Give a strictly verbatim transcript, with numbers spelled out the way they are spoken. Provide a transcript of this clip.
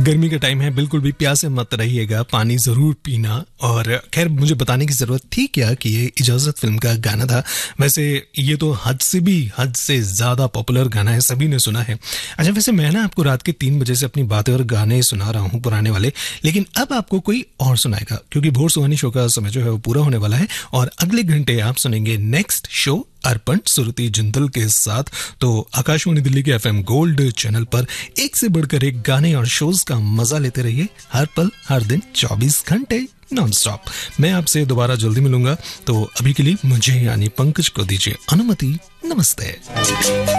गर्मी का टाइम है, बिल्कुल भी प्यासे मत रहिएगा, पानी जरूर पीना। और खैर मुझे बताने की जरूरत थी क्या कि ये इजाजत फिल्म का गाना था। वैसे ये तो हद से भी हद से ज्यादा पॉपुलर गाना है, सभी ने सुना है। अच्छा, वैसे मैं ना आपको रात के तीन बजे से अपनी बातें और गाने सुना रहा हूँ पुराने वाले, लेकिन अब आपको कोई और सुनाएगा क्योंकि भोर सुहानी शो का समय जो है वो पूरा होने वाला है और अगले घंटे आप सुनेंगे नेक्स्ट शो अर्पण सुरती जिंदल के साथ। तो आकाशवाणी दिल्ली के एफएम गोल्ड चैनल पर एक से बढ़कर एक गाने और शोज का मजा लेते रहिए, हर पल हर दिन चौबीस घंटे नॉन स्टॉप। मैं आपसे दोबारा जल्दी मिलूंगा, तो अभी के लिए मुझे यानी पंकज को दीजिए अनुमति। नमस्ते।